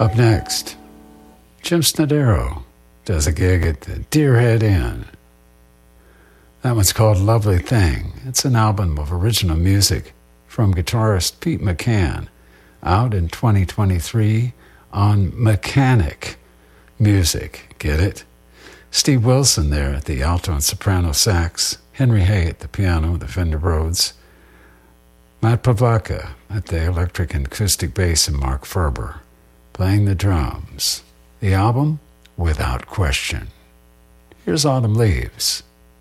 Up next, Jim Snodero does a gig at the Deerhead Inn. That one's called Lovely Thing. It's an album of original music from guitarist Pete McCann, out in 2023 on Mechanic Music. Get it? Steve Wilson there at the alto and soprano sax, Henry Hay at the piano, the Fender Rhodes, Matt Pavlaka at the electric and acoustic bass, and Mark Ferber playing the drums. The album, Without Question. Here's Autumn Leaves.